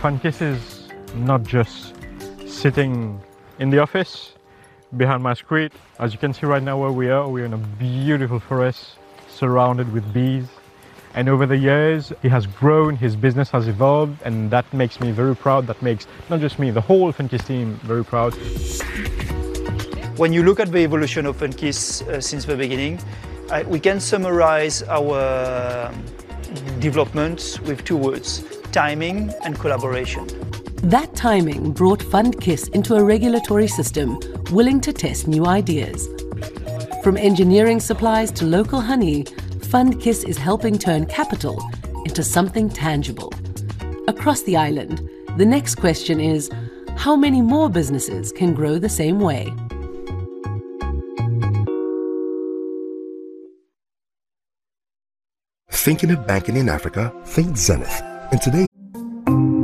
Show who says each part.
Speaker 1: FunKiss is not just sitting in the office behind my screen. As you can see right now where we're in a beautiful forest surrounded with bees. And over the years, he has grown, his business has evolved, and that makes me very proud. That makes not just me, the whole FunKiss team very proud.
Speaker 2: When you look at the evolution of FunKiss since the beginning, we can summarize our development with two words: timing and collaboration.
Speaker 3: That timing brought FundKiss into a regulatory system willing to test new ideas. From engineering supplies to local honey, FundKiss is helping turn capital into something tangible. Across the island, the next question is, how many more businesses can grow the same way?
Speaker 4: Thinking of banking in Africa? Think Zenith. And today,